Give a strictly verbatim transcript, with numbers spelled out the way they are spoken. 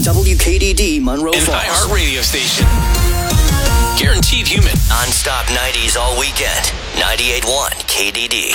W K D D Monroe An Falls. iHeart radio station. Guaranteed human. Non-stop nineties all weekend. ninety-eight point one K D D.